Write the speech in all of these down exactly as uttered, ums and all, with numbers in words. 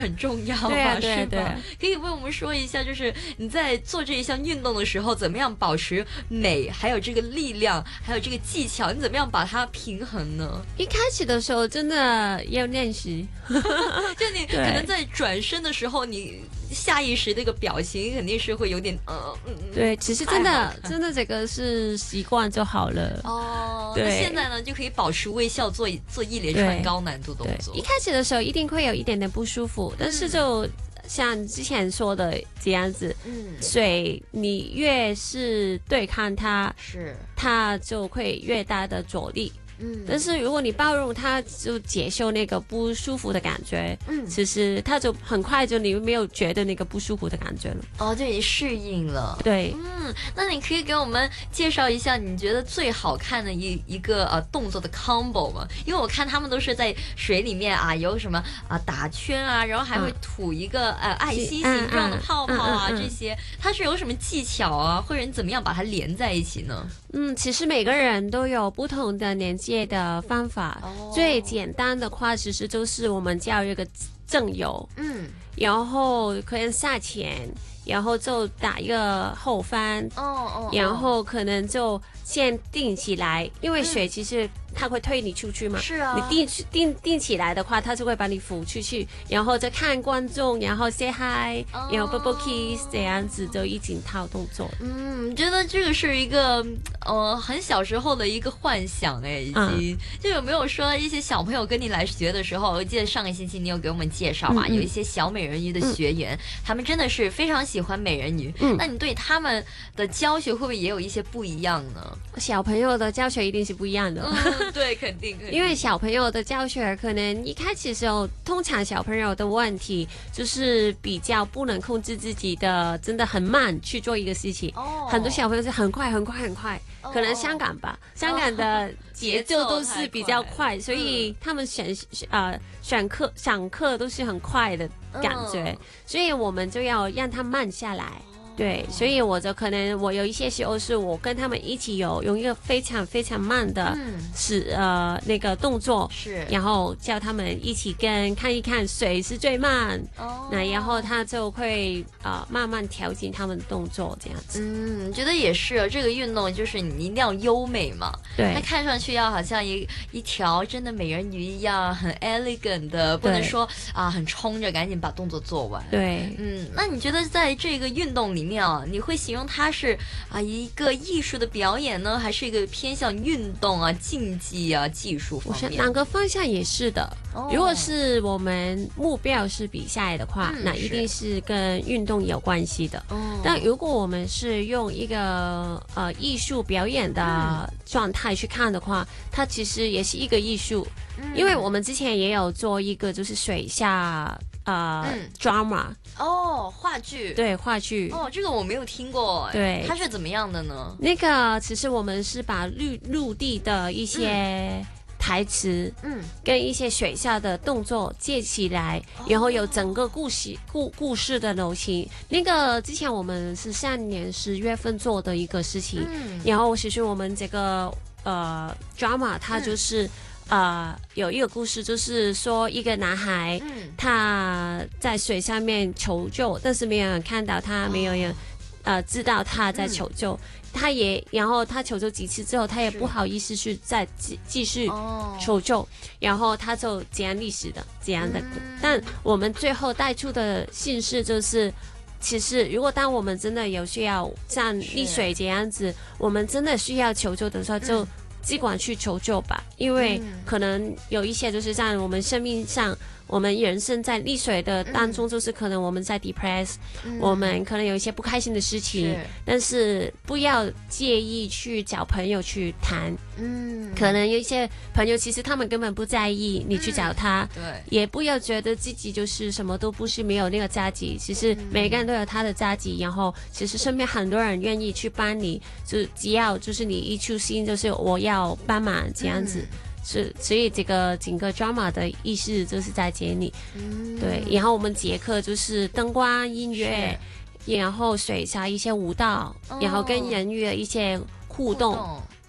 很重要嘛， 对啊对啊是对啊吧？可以为我们说一下，就是你在做这一项运动的时候，怎么样保持美，还有这个力量，还有这个技巧，你怎么样把它平衡呢？ 一开始的时候真的要练习， 就你可对能在转身的时候，你下意识的一个表情肯定是会有点呃嗯嗯。 对，其实真的太好看真的这个是习惯就好了。 哦，那对现在呢就可以保持微笑做做一连串对高难度动对， 作一。开始的时候一定会有一点点不舒服，但是就像之前说的这样子， 嗯， 水你越是对抗它， 是， 它就会越大的阻力。 嗯但是如果你包容它，就接受那个不舒服的感觉， 嗯其实它就很快就你没有觉得那个不舒服的感觉了。 哦，就已经适应了。 对， 嗯，那你可以给我们介绍一下你觉得最好看的一一个呃动作的 combo 吗？因为我看他们都是在水里面啊，有什么啊打圈啊，然后还会嗯吐一个、呃爱心嗯形状的嗯泡泡啊， 嗯嗯嗯这些它是有什么技巧啊，或者你怎么样把它连在一起呢？ 嗯，其实每个人都有不同的连接的方法。 哦最简单的话，其实就是我们叫一个正游， 嗯， 然后可能下潜，然后就打一个后翻， 哦哦， 然后可能就先定起来，因为水其实它会推你出去嘛。 是啊， 你定定定起来的话，它就会把你扶出去，然后再看观众，然后 say hi，、 哦然后 bubble kiss 这样子就一整套动作。 嗯，觉得这个是一个呃很小时候的一个幻想哎，已经、 嗯就有没有说一些小朋友跟你来学的时候，我记得上个星期你有给我们介绍嘛， 嗯嗯有一些小美人鱼的学员，他们真的是非常喜欢美人鱼。 嗯那你对他们的教学会不会也有一些不一样呢？ 小朋友的教学一定是不一样的。 嗯，对，肯定，肯定因为小朋友的教学可能一开始的时候，通常小朋友的问题就是比较不能控制自己的，真的很慢去做一个事情。 哦很多小朋友是很快很快很快， 哦可能香港吧，香港的节奏都是比较快， 节奏太快所以他们选呃选课上课都是很快的感觉， 嗯所以我们就要让他慢下来。对，所以我就可能我有一些时候是我跟他们一起游，用一个非常非常慢的嗯是呃那个动作， 是， 然后叫他们一起跟看一看水是最慢， 哦那然后他就会呃慢慢调整他们的动作这样子。 嗯，觉得也是，这个运动就是你一定要优美嘛， 对它看上去要好像一一条真的美人鱼一样，很 elegant 的，不能对说啊很冲着赶紧把动作做完。 对， 嗯，那你觉得在这个运动里面啊，你会形容它是啊一个艺术的表演呢，还是一个偏向运动啊、竞技啊、技术我方面？ 想哪个方向也是的。 哦如果是我们目标是比赛的话， 嗯那一定是跟运动有关系的。 哦但如果我们是用一个呃艺术表演的状态去看的话，它其实也是一个艺术， 嗯因为我们之前也有做一个就是水下呃、 嗯 drama， 哦话剧， 对话剧。 哦这个我没有听过，哎对它是怎么样的呢？ 那个其实我们是把陆陆地的一些台词， 嗯跟一些水下的动作接起来，然后有整个故事故故事的流行。那个之前我们是上年十月份做的一个事情， 嗯然后其实我们这个呃 drama 它就是、呃有一个故事，就是说一个男孩。 嗯他在水上面求救，但是没有人看到他，没有人呃知道他在求救。他也，然后他求救几次之后，他也是不好意思去再继继续哦求救，然后他就这样历史的这样的。 嗯但我们最后带出的信息就是。其实，如果当我们真的有需要像溺水这样子，我们真的需要求救的时候，就尽管去求救吧，因为嗯可能有一些就是在我们生命上，我们人生在溺水的当中，就是可能我们在 depress，、 嗯我们可能有一些不开心的事情， 是但是不要介意去找朋友去谈， 嗯可能有一些朋友其实他们根本不在意你去找他。 对也不要觉得自己就是什么都不是，没有那个价值。其实每个人都有他的价值，然后其实身边很多人愿意去帮你，就只要就是你一出心，就是我要帮忙这样子。是，所以这个整个 drama 的意思就是在这里。 嗯对，然后我们节课就是灯光、音乐，然后水下一些舞蹈， 哦然后跟人鱼的一些互动。 互动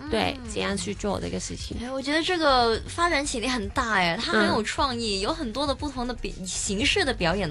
对，怎样去做这个事情。 哎，我觉得这个发展潜力很大哎，它很嗯有创意，有很多的不同的比形式的表演